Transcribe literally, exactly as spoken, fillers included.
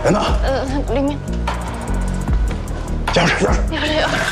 人呢？ 呃，里面。 钥匙，钥匙， 钥匙，钥匙。